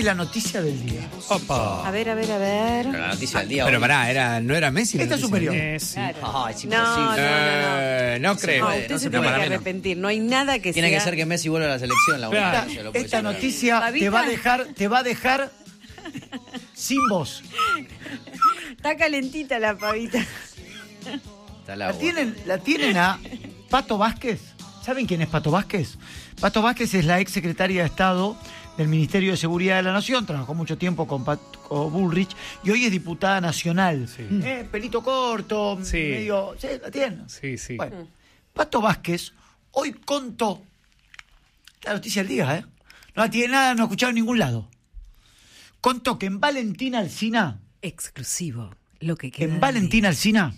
es la noticia del día. Opa. A ver. La noticia del día. Pero hoy. pará, ¿no era Messi? la Esta es noticia? superior. Sí. Claro. Es imposible. No creo. No, usted no se se tiene puede. que arrepentir. No hay nada que Tiene sea... que ser que Messi vuelva a la selección. La única Claro. que se lo puede Esta llevar. noticia Pavita. te va a dejar sin voz. Está calentita la pavita. Está el La agua. tienen a Pato Vázquez. ¿Saben quién es Pato Vázquez? Pato Vázquez es la ex secretaria de Estado del Ministerio de Seguridad de la Nación, trabajó mucho tiempo con Pato Bullrich y hoy es diputada nacional. Sí. Pelito corto, Sí. medio... Sí, la tienen. Sí. Bueno, Pato Vázquez hoy contó la noticia del día, ¿eh? No la tiene nada, no ha escuchado en ningún lado. Contó que en Valentina Alsina, Exclusivo. Lo que queda en de Valentina Alsina,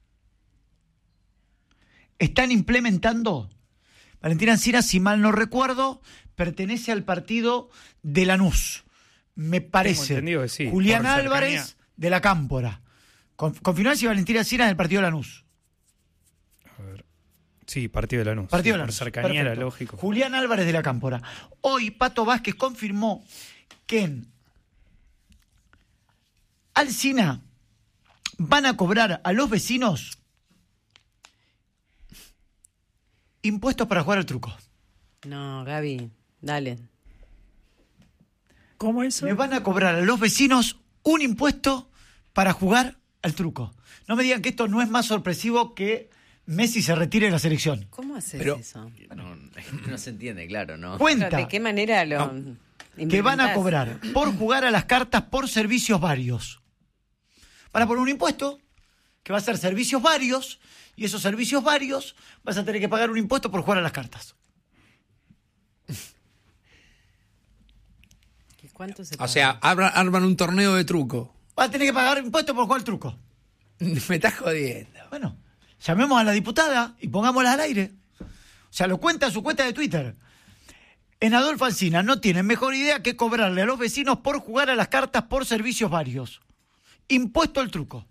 están implementando... Valentina Alsina, si mal no recuerdo, pertenece al partido de Lanús. Me parece. entendido que sí, Julián por cercanía. Álvarez de la Cámpora. Confirmar si Valentina Alsina es del partido de Lanús. A ver. Sí, partido de Lanús. Partido Sí, de por Lanús. cercanía era Perfecto. lógico. Julián Álvarez de la Cámpora. Hoy Pato Vázquez confirmó que en Alsina van a cobrar a los vecinos impuestos para jugar al truco. No, Gaby, dale. ¿Cómo eso? Le van a cobrar a los vecinos un impuesto para jugar al truco. No me digan que esto no es más sorpresivo que Messi se retire de la selección. ¿Cómo haces Pero- eso? No se entiende, claro, ¿no? Cuenta ¿De qué manera lo que van a implementás? cobrar por jugar a las cartas por servicios varios. Van a poner un impuesto que va a ser servicios varios y esos servicios varios vas a tener que pagar un impuesto por jugar a las cartas. ¿Y cuánto se O paga? sea, arman un torneo de truco. Vas a tener que pagar impuestos por jugar al truco. Me estás jodiendo. Bueno, llamemos a la diputada y pongámosla al aire. O sea, lo cuenta en su cuenta de Twitter. En Adolfo Alsina no tienen mejor idea que cobrarle a los vecinos por jugar a las cartas por servicios varios. Impuesto al truco.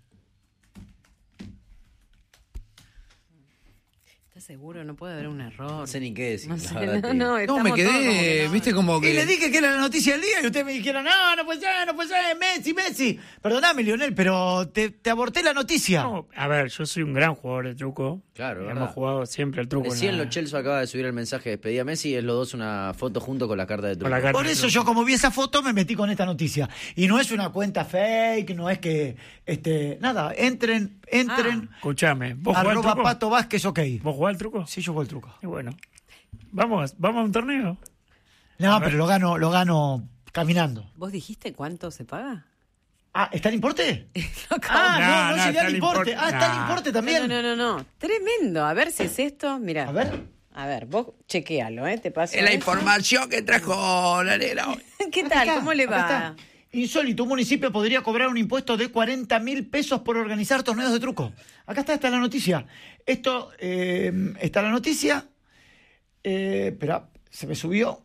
¿Estás seguro? No puede haber un error. No sé ni qué decir. No la sé, verdad, no, te- no, No, estamos me todos quedé, como que no. viste, como que... Y le dije que era la noticia del día y ustedes me dijeron, no puede ser, Messi. Perdóname, Lionel, pero te aborté la noticia. No, a ver, yo soy un gran jugador de truco. Claro, Hemos verdad. jugado siempre al truco. Recién en la- Lo Celso acaba de subir el mensaje de despedida a Messi y es los dos una foto junto con la carta de truco. con la carta Por de eso truco. yo, como vi esa foto, me metí con esta noticia. Y no es una cuenta fake, no es que... nada, entren, Escuchame, ¿vos jugás al arroba truco? Pato Vázquez, ok. ¿Vos jugás al truco? Sí, yo juego el truco. Y bueno, vamos a un torneo. No, pero lo gano caminando. ¿Vos dijiste cuánto se paga? Ah, ¿está el importe? No, No No, llegué está al el importe. importe. Ah, está el No. importe también. No. Tremendo. A ver si es esto. Mira. A ver. Vos chequealo, ¿eh? Te paso. Es la eso. información que trajo la negra hoy. ¿Qué Acá tal? está, ¿Cómo le acá va? está. Insólito, un municipio podría cobrar un impuesto de 40.000 pesos por organizar torneos de truco. Acá está la noticia. Esto, está la noticia. Espera, se me subió.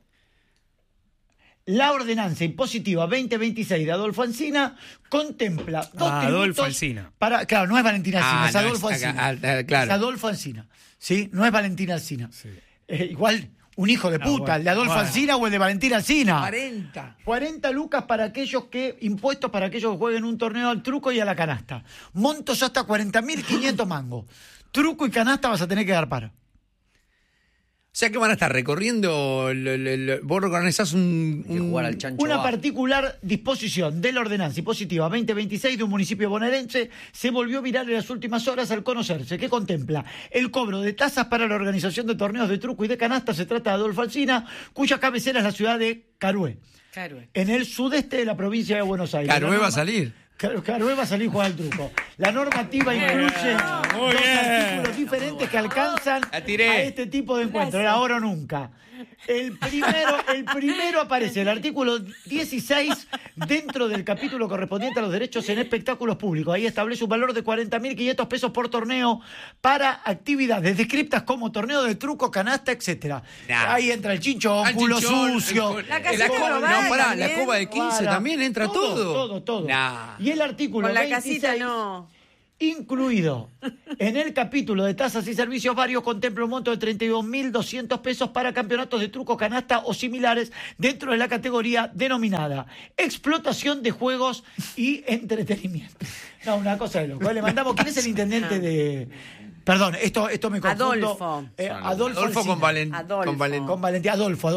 La ordenanza impositiva 2026 de Adolfo Alsina contempla dos Adolfo tributos Alsina. para, claro, no es Valentina Alsina, es no, Adolfo es acá, Alsina. claro. Es Adolfo Alsina. ¿Sí? No es Valentina Alsina. Igual, un hijo de puta, bueno, el de Adolfo bueno. Alsina o el de Valentina Alsina. 40. 40 lucas para aquellos impuestos para aquellos que jueguen un torneo al truco y a la canasta. Montos hasta 40.500 mangos. Truco y canasta vas a tener que dar para. O sea que van a estar recorriendo, vos organizás Hay que jugar al chancho Una bajo. particular disposición de la ordenanza impositiva 2026 de un municipio bonaerense se volvió viral en las últimas horas al conocerse, que contempla el cobro de tasas para la organización de torneos de truco y de canasta. Se trata de Adolfo Alsina, cuya cabecera es la ciudad de Carué, Claro. en el sudeste de la provincia de Buenos Aires. Carué va a salir. Carué va a salir a jugar al truco. La normativa incluye muy dos bien. artículos diferentes que alcanzan La tiré. a este tipo de encuentros, era ahora o nunca. El primero aparece, el artículo 16, dentro del capítulo correspondiente a los derechos en espectáculos públicos. Ahí establece un valor de 40.500 pesos por torneo para actividades descriptas como torneo de truco, canasta, etcétera. Nah. Ahí entra el chinchón, Al culo chinchón, sucio. La la casita coba, global no, pará, también. la coba de 15 Para. también entra todo. Todo. Nah. Y el artículo Con la 26, casita no. incluido en el capítulo de tasas y servicios varios, contempla un monto de 32.200 pesos para campeonatos de truco, canasta o similares dentro de la categoría denominada explotación de juegos y entretenimiento. No, una cosa de loco. Le mandamos, ¿quién es el intendente de...? Perdón, esto me confundo. Adolfo. Adolfo con Valentín. Con Valentín. Adolfo.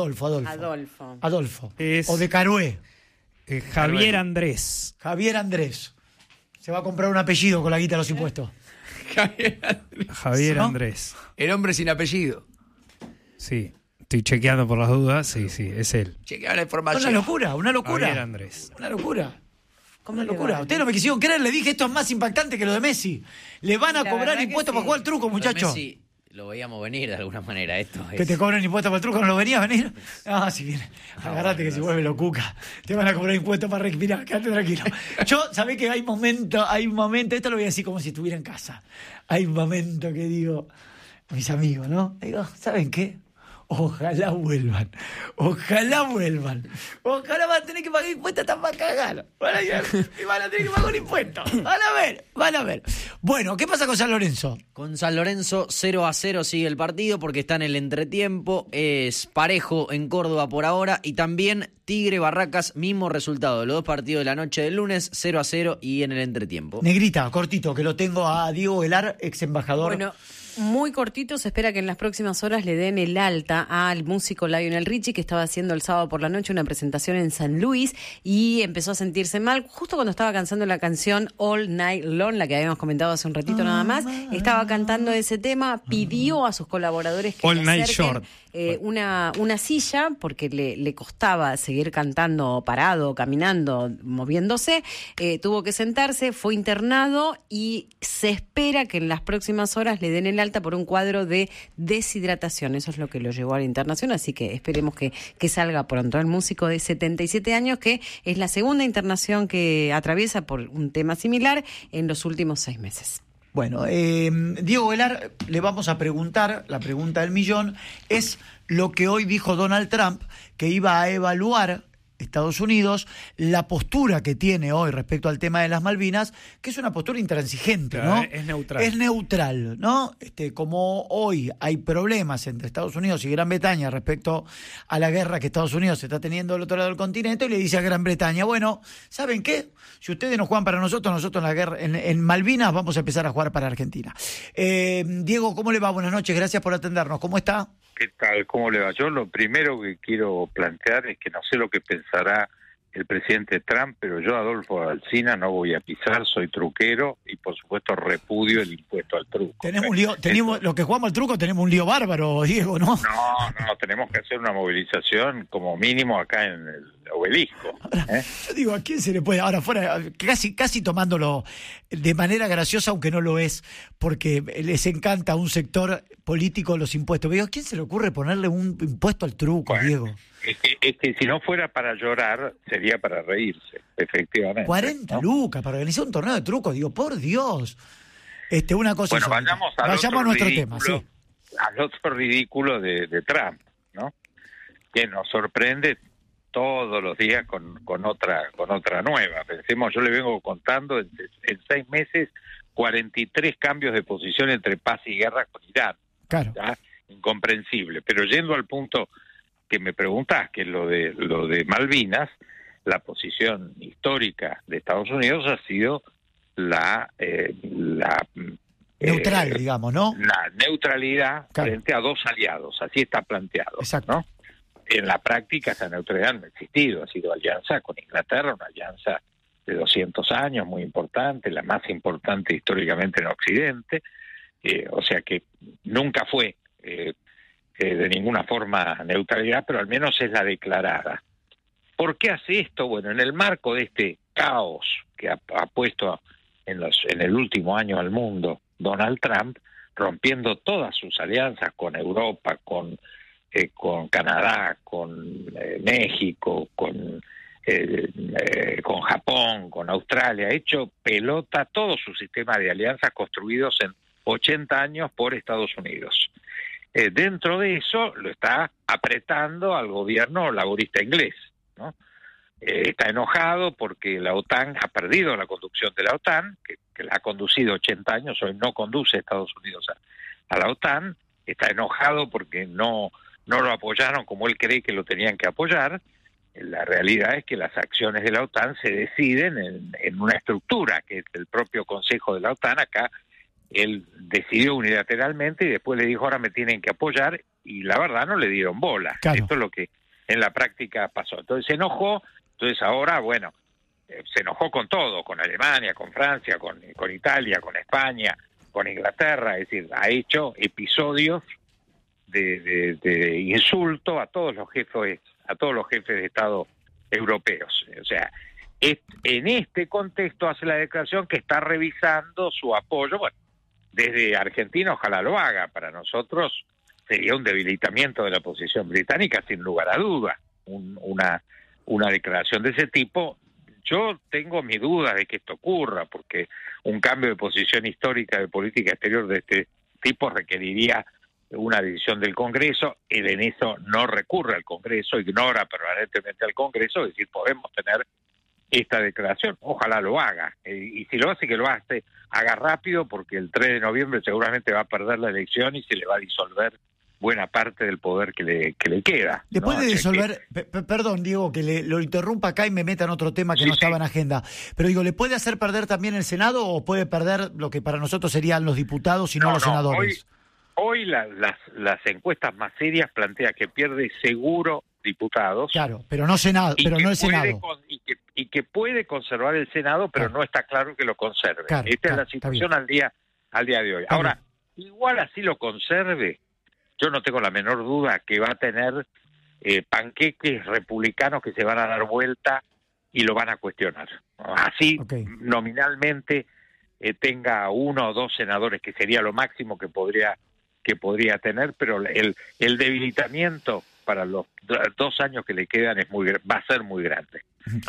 Es O de Carué. Javier Andrés. Javier Andrés. Se va a comprar un apellido con la guita de los impuestos. Javier ¿No? Andrés. El hombre sin apellido. Sí. Estoy chequeando por las dudas. Sí, es él. Chequea la información. Una locura. Javier Andrés. Una locura. ¿Cómo Una le locura. va? Ustedes no me quisieron creer, le dije esto es más impactante que lo de Messi. Le van a La cobrar verdad que impuestos sí. para jugar al truco, muchachos. Messi lo veíamos venir de alguna manera. Esto Que es... te cobren impuestos para el truco, ¿no lo venías a venir? Ah, si viene. Agarrate que si vuelve lo cuca. Te van a cobrar impuestos para respirar, quédate tranquilo. Yo, sabés que hay un momento, esto lo voy a decir como si estuviera en casa. Hay un momento que digo, mis amigos, ¿no? Digo, ¿saben qué? Ojalá vuelvan. Ojalá van a tener que pagar impuestos hasta para cagar. Van a tener que pagar impuestos. Van a ver. Bueno, ¿qué pasa con San Lorenzo? Con San Lorenzo 0-0 sigue el partido porque está en el entretiempo, es parejo en Córdoba por ahora y también Tigre Barracas, mismo resultado de los dos partidos de la noche del lunes, 0-0 y en el entretiempo. Negrita, cortito, que lo tengo a Diego Velar, ex embajador. Bueno, muy cortito, se espera que en las próximas horas le den el alta al músico Lionel Richie, que estaba haciendo el sábado por la noche una presentación en San Luis y empezó a sentirse mal justo cuando estaba cantando la canción All Night Long, la que habíamos comentado hace un ratito nada más. Estaba cantando ese tema, pidió a sus colaboradores que All le Night acerquen Short. una silla porque le costaba seguir cantando parado, caminando, moviéndose. Tuvo que sentarse, fue internado y se espera que en las próximas horas le den el alta por un cuadro de deshidratación. Eso es lo que lo llevó a la internación, así que esperemos que salga pronto. El músico de 77 años, que es la segunda internación que atraviesa por un tema similar en los últimos 6 meses. Bueno, Diego Velar, le vamos a preguntar, la pregunta del millón, es lo que hoy dijo Donald Trump, que iba a evaluar Estados Unidos, la postura que tiene hoy respecto al tema de las Malvinas, que es una postura intransigente, Claro, ¿no? es neutral. Es neutral, ¿no? Como hoy hay problemas entre Estados Unidos y Gran Bretaña respecto a la guerra que Estados Unidos está teniendo del otro lado del continente, y le dice a Gran Bretaña, bueno, ¿saben qué? Si ustedes no juegan para nosotros en la guerra, en Malvinas vamos a empezar a jugar para Argentina. Diego, ¿cómo le va? Buenas noches, gracias por atendernos. ¿Cómo está? ¿Qué tal? ¿Cómo le va? Yo lo primero que quiero plantear es que no sé lo que pensará el presidente Trump, pero yo, Adolfo Alsina, no voy a pisar, soy truquero y por supuesto repudio el impuesto al truco. Tenemos un lío, los que jugamos al truco tenemos un lío bárbaro, Diego, ¿no? No, tenemos que hacer una movilización como mínimo acá en el obelisco. Ahora, yo digo, ¿a quién se le puede? Ahora, fuera, casi tomándolo de manera graciosa, aunque no lo es, porque les encanta a un sector político los impuestos. Pero digo, ¿a quién se le ocurre ponerle un impuesto al truco, Bueno, Diego? Es que si no fuera para llorar, sería para reírse, efectivamente. 40 ¿no? lucas para organizar un torneo de truco, digo, por Dios. Una cosa Bueno, insólita. vayamos a nuestro tema, sí. al otro ridículo de Trump, ¿no? Que nos sorprende todos los días con otra nueva. Pensemos, yo le vengo contando en 6 meses 43 cambios de posición entre paz y guerra con Irán. Claro. ¿Ya? Incomprensible. Pero yendo al punto que me preguntás, que es lo de Malvinas, la posición histórica de Estados Unidos ha sido la Neutral, digamos, ¿no? La neutralidad Claro. frente a dos aliados, así está planteado. Exacto. ¿No? En la práctica esa neutralidad no ha existido, ha sido alianza con Inglaterra, una alianza de 200 años, muy importante, la más importante históricamente en Occidente, o sea que nunca fue de ninguna forma neutralidad, pero al menos es la declarada. ¿Por qué hace esto? Bueno, en el marco de este caos que ha puesto en el último año al mundo Donald Trump, rompiendo todas sus alianzas con Europa, con Canadá, con México, con Japón, con Australia, ha hecho pelota todo su sistema de alianzas construidos en 80 años por Estados Unidos. Dentro de eso lo está apretando al gobierno laborista inglés, ¿no? está enojado porque la OTAN ha perdido la conducción de la OTAN, que la ha conducido 80 años, hoy no conduce Estados Unidos a la OTAN, está enojado porque no lo apoyaron como él cree que lo tenían que apoyar. La realidad es que las acciones de la OTAN se deciden en una estructura, que es el propio Consejo de la OTAN. Acá él decidió unilateralmente y después le dijo, ahora me tienen que apoyar, y la verdad no le dieron bola. Claro. Esto es lo que en la práctica pasó. Entonces se enojó, entonces ahora, bueno, se enojó con todo, con Alemania, con Francia, con Italia, con España, con Inglaterra, es decir, ha hecho episodios de insulto a todos los jefes de Estado europeos. O sea, en este contexto hace la declaración que está revisando su apoyo. Bueno, desde Argentina ojalá lo haga. Para nosotros sería un debilitamiento de la posición británica, sin lugar a duda. Una declaración de ese tipo, yo tengo mis dudas de que esto ocurra, porque un cambio de posición histórica de política exterior de este tipo requeriría una decisión del Congreso. Él en eso no recurre al Congreso, ignora permanentemente al Congreso, es decir, podemos tener esta declaración, ojalá lo haga, y si lo hace, que lo haga rápido, porque el 3 de noviembre seguramente va a perder la elección y se le va a disolver buena parte del poder que le queda. Le ¿no? puede O sea disolver, perdón Diego, que lo interrumpa acá y me meta en otro tema que no estaba en agenda, pero digo, ¿le puede hacer perder también el Senado o puede perder lo que para nosotros serían los diputados y no los senadores? Hoy las encuestas más serias plantean que pierde seguro diputados. Claro, pero no Senado, pero no el Senado. Y que puede conservar el Senado, pero no está claro que lo conserve. Claro, Esta es la situación al día de hoy. Ahora, igual así lo conserve, yo no tengo la menor duda que va a tener panqueques republicanos que se van a dar vuelta y lo van a cuestionar. Así, nominalmente, tenga 1 o 2 senadores, que sería lo máximo que podría tener, pero el debilitamiento para los 2 años que le quedan va a ser muy grande.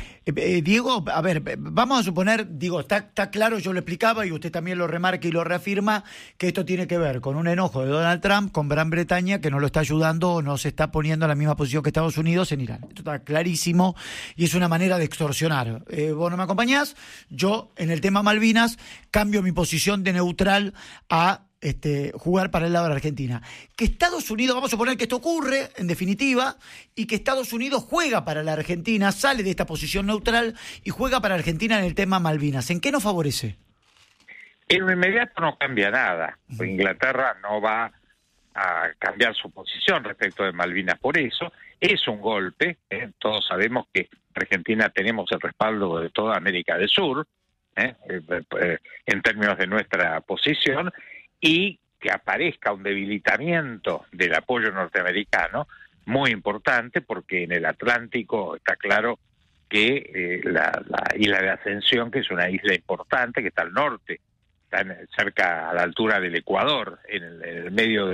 Diego, a ver, vamos a suponer, digo, está claro, yo lo explicaba y usted también lo remarca y lo reafirma, que esto tiene que ver con un enojo de Donald Trump con Gran Bretaña, que no lo está ayudando o no se está poniendo en la misma posición que Estados Unidos en Irán. Esto está clarísimo y es una manera de extorsionar. ¿Vos no me acompañás? Yo, en el tema Malvinas, cambio mi posición de neutral a jugar para el lado de la Argentina. Que Estados Unidos, vamos a suponer que esto ocurre, en definitiva, y que Estados Unidos juega para la Argentina, sale de esta posición neutral y juega para Argentina en el tema Malvinas. ¿En qué nos favorece? En lo inmediato no cambia nada. Inglaterra no va a cambiar su posición respecto de Malvinas. Por eso es un golpe. Todos sabemos que Argentina tenemos el respaldo de toda América del Sur, en términos de nuestra posición, y que aparezca un debilitamiento del apoyo norteamericano muy importante, porque en el Atlántico está claro que la isla de Ascensión, que es una isla importante, que está al norte, está cerca, a la altura del Ecuador, en el medio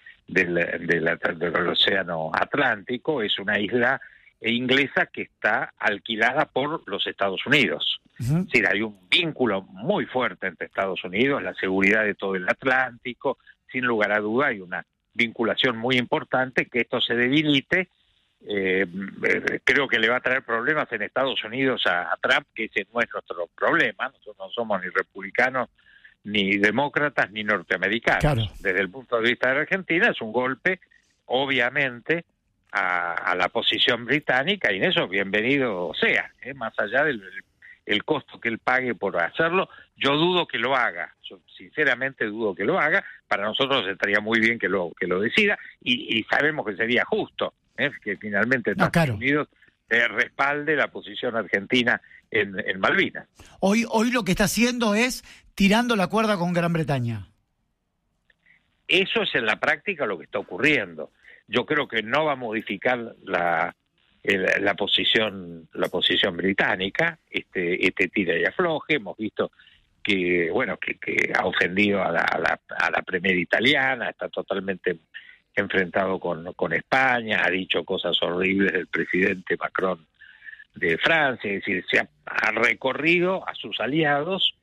del océano Atlántico, es una isla inglesa que está alquilada por los Estados Unidos. Es decir, hay un vínculo muy fuerte entre Estados Unidos, la seguridad de todo el Atlántico, sin lugar a duda hay una vinculación muy importante. Que esto se debilite, creo que le va a traer problemas en Estados Unidos a Trump, que ese no es nuestro problema. Nosotros no somos ni republicanos, ni demócratas, ni norteamericanos. Claro. Desde el punto de vista de Argentina es un golpe, obviamente, a la posición británica, y en eso bienvenido sea, más allá del costo que él pague por hacerlo. Yo dudo que lo haga, yo sinceramente dudo que lo haga. Para nosotros estaría muy bien que lo decida, y sabemos que sería justo, que finalmente Estados Unidos respalde la posición argentina en Malvinas. Hoy lo que está haciendo es tirando la cuerda con Gran Bretaña. Eso es en la práctica lo que está ocurriendo. Yo creo que no va a modificar la posición británica, este tira y afloje. Hemos visto que ha ofendido a la Premier italiana, está totalmente enfrentado con España, ha dicho cosas horribles del presidente Macron de Francia. Es decir, se ha recorrido a sus aliados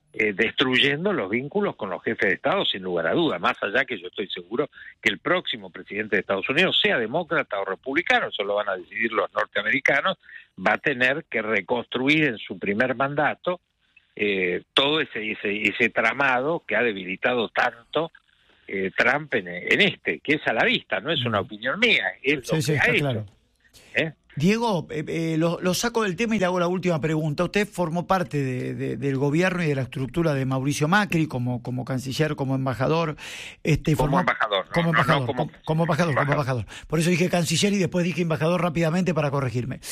destruyendo los vínculos con los jefes de Estado, sin lugar a duda, más allá que yo estoy seguro que el próximo presidente de Estados Unidos, sea demócrata o republicano, eso lo van a decidir los norteamericanos, va a tener que reconstruir en su primer mandato todo ese tramado que ha debilitado tanto Trump en este, que es a la vista, no es una opinión mía, es lo que ha hecho. Claro. Diego, lo saco del tema y le hago la última pregunta. Usted formó parte del gobierno y de la estructura de Mauricio Macri como canciller, como embajador. Como embajador. Como embajador. Por eso dije canciller y después dije embajador rápidamente para corregirme.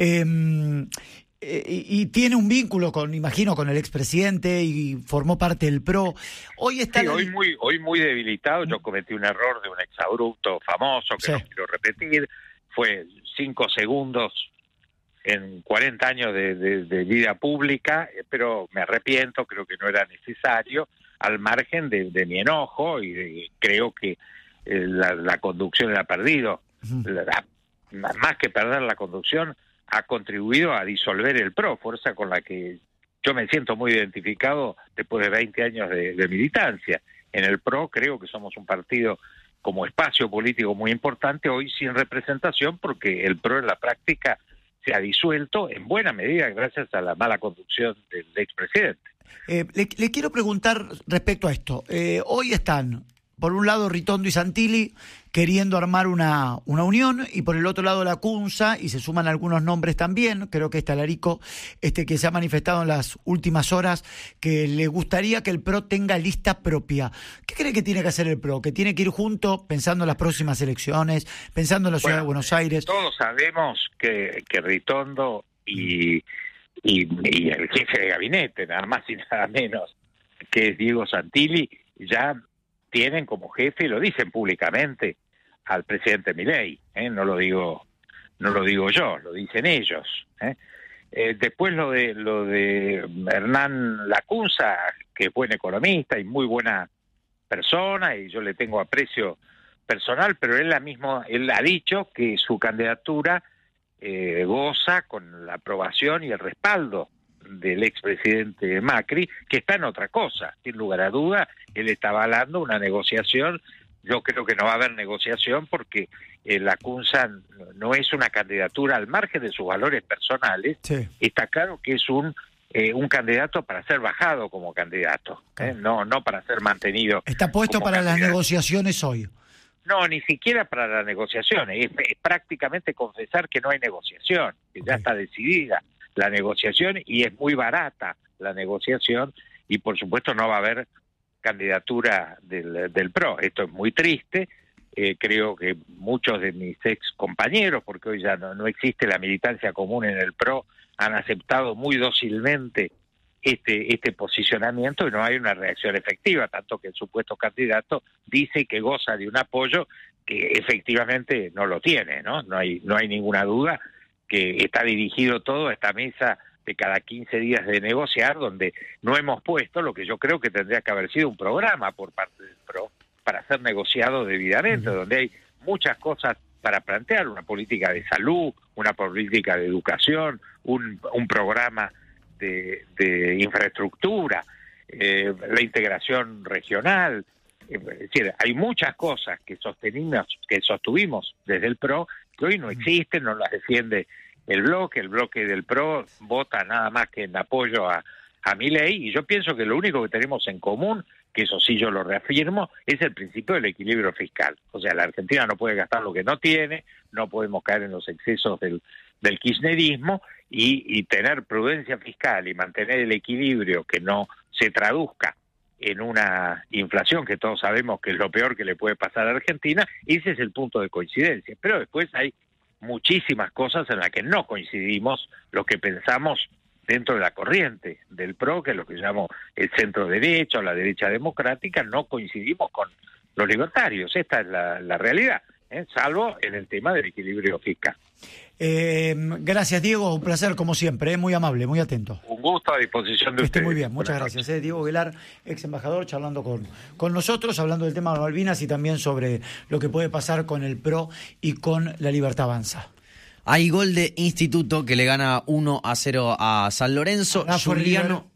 Y tiene un vínculo imagino, con el expresidente y formó parte del PRO. Hoy está hoy muy debilitado. Yo cometí un error de un exabrupto famoso que no quiero repetir. Fue 5 segundos en 40 años de vida pública, pero me arrepiento, creo que no era necesario, al margen de mi enojo, y creo que la conducción la ha perdido. Más que perder la conducción, ha contribuido a disolver el PRO, fuerza con la que yo me siento muy identificado después de 20 años de militancia. En el PRO creo que somos un partido como espacio político muy importante, hoy sin representación, porque el PRO en la práctica se ha disuelto en buena medida gracias a la mala conducción del expresidente. Le quiero preguntar respecto a esto. Hoy están, por un lado, Ritondo y Santilli queriendo armar una unión, y por el otro lado Lacunza, y se suman algunos nombres también, creo que Talarico, que se ha manifestado en las últimas horas, que le gustaría que el PRO tenga lista propia. ¿Qué cree que tiene que hacer el PRO? ¿Que tiene que ir junto, pensando en las próximas elecciones, pensando en la ciudad de Buenos Aires? Todos sabemos que Ritondo y el jefe de gabinete, nada más y nada menos, que es Diego Santilli, ya tienen como jefe, y lo dicen públicamente, al presidente Milei, no lo digo yo, lo dicen ellos. Después lo de Hernán Lacunza, que es buen economista y muy buena persona, y yo le tengo aprecio personal, pero él ha dicho que su candidatura goza con la aprobación y el respaldo del expresidente Macri, que está en otra cosa. Sin lugar a duda, él está avalando una negociación. Yo creo que no va a haber negociación porque Lacunza no es una candidatura al margen de sus valores personales. Sí. Está claro que es un candidato para ser bajado como candidato, no para ser mantenido. ¿Está puesto para las negociaciones hoy? No, ni siquiera para las negociaciones. Es prácticamente confesar que no hay negociación, que ya está decidida la negociación y es muy barata la negociación, y por supuesto no va a haber candidatura del PRO. Esto es muy triste. Creo que muchos de mis ex compañeros, porque hoy ya no existe la militancia común en el PRO, han aceptado muy dócilmente este posicionamiento y no hay una reacción efectiva, tanto que el supuesto candidato dice que goza de un apoyo que efectivamente no lo tiene, ¿no? No hay ninguna duda que está dirigido todo a esta mesa de cada 15 días de negociar, donde no hemos puesto lo que yo creo que tendría que haber sido un programa por parte del PRO para ser negociado debidamente, donde hay muchas cosas para plantear, una política de salud, una política de educación, un programa de infraestructura, la integración regional. Es decir, hay muchas cosas que sostuvimos desde el PRO que hoy no existen, no las defiende el bloque del PRO vota nada más que en apoyo a Milei, y yo pienso que lo único que tenemos en común, que eso sí yo lo reafirmo, es el principio del equilibrio fiscal. O sea, la Argentina no puede gastar lo que no tiene, no podemos caer en los excesos del kirchnerismo, y tener prudencia fiscal y mantener el equilibrio, que no se traduzca en una inflación que todos sabemos que es lo peor que le puede pasar a Argentina. Ese es el punto de coincidencia. Pero después hay muchísimas cosas en las que no coincidimos los que pensamos dentro de la corriente del PRO, que es lo que llamo el centro derecha o la derecha democrática. No coincidimos con los libertarios. Esta es la realidad, salvo en el tema del equilibrio fiscal. Gracias, Diego, un placer como siempre, muy amable, muy atento. Un gusto, a disposición de ustedes. Esté muy bien, muchas gracias. Diego Aguilar, ex embajador, charlando con nosotros, hablando del tema de Malvinas y también sobre lo que puede pasar con el PRO y con La Libertad Avanza. Hay gol de Instituto que le gana 1-0 a San Lorenzo.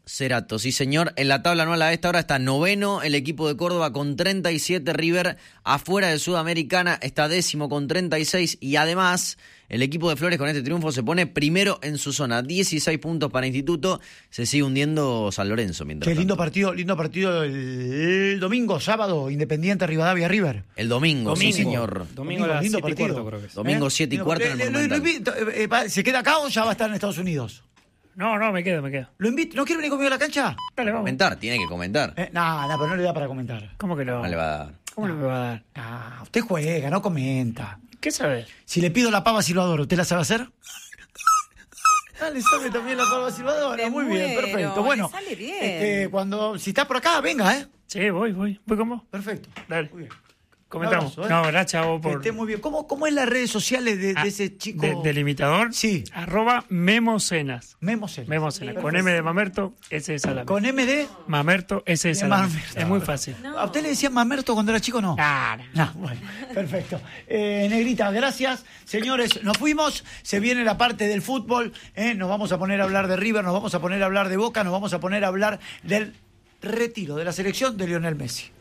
Cerato, sí señor. En la tabla anual a esta hora está noveno el equipo de Córdoba con 37, River afuera de Sudamericana está décimo con 36 y además el equipo de Flores con este triunfo se pone primero en su zona, 16 puntos para Instituto, se sigue hundiendo San Lorenzo. Mientras Qué lindo tanto. partido el domingo, sábado, Independiente Rivadavia River. El domingo, sí señor. Domingo a las lindo 7:15 partido. creo que es. Domingo 7 y cuarto en el Monumental. ¿Se queda acá o ya va a estar en Estados Unidos? No, me quedo. ¿Lo invito? ¿No quiere venir conmigo a la cancha? Dale, vamos. Comentar, tiene que comentar. No, pero no le da para comentar. ¿Cómo que no? No le va a dar. ¿Cómo no me va a dar? Ah, usted juega, no comenta. ¿Qué sabes? Si le pido la pava silbadora, ¿usted la sabe hacer? Ah, le sabe también la pava silbadora. Me Muy bien, muero, perfecto. Bueno, le sale bien. si está por acá, venga, ¿eh? Sí, voy con vos. Perfecto. Dale. Muy bien. Comentamos. Un abrazo, ¿eh? No, gracias a vos Que por... esté muy bien. ¿Cómo es las redes sociales de ese chico? ¿Del imitador? Sí. @Memocenas. Memocenas. Memocenas. Con M de Mamerto, S de Salame. Con MD. Mamerto, S de Salame. Mamerto. Es muy fácil. ¿A usted le decían Mamerto cuando era chico o no? No, bueno, perfecto. Negrita, gracias. Señores, nos fuimos. Se viene la parte del fútbol. Nos vamos a poner a hablar de River, nos vamos a poner a hablar de Boca, nos vamos a poner a hablar del retiro de la selección de Lionel Messi.